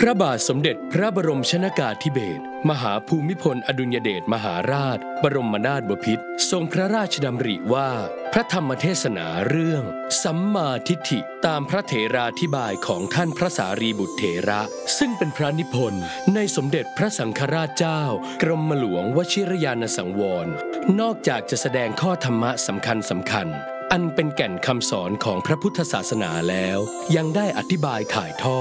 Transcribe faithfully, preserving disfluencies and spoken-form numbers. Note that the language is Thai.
พระบาทสมเด็จพระบรมชนกาธิเบศรมหาภูมิพลอดุลยเดชมหาราชบรมนาถบพิตรทรงพระราชดำริว่าพระธรรมเทศนาเรื่องสัมมาทิฏฐิตามพระเถราธิบายของท่านพระสารีบุตรเถระซึ่งเป็นพระนิพนธ์ในสมเด็จพระสังฆราชเจ้ากรมหลวงวชิรยานสังวรนอกจากจะแสดงข้อธรรมะสำคัญสำคัญอันเป็นแก่นคำสอนของพระพุทธศาสนาแล้วยังได้อธิบายถ่ายทอด